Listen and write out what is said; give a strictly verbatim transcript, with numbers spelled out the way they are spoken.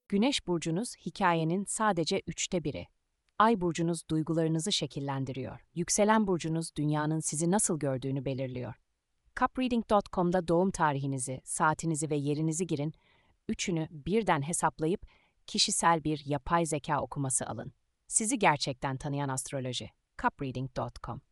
Güneş burcunuz hikayenin sadece üçte biri. Ay burcunuz duygularınızı şekillendiriyor. Yükselen burcunuz dünyanın sizi nasıl gördüğünü belirliyor. Cupreading nokta com'da doğum tarihinizi, saatinizi ve yerinizi girin, üçünü birden hesaplayıp kişisel bir yapay zeka okuması alın. Sizi gerçekten tanıyan astroloji. Cupreading nokta com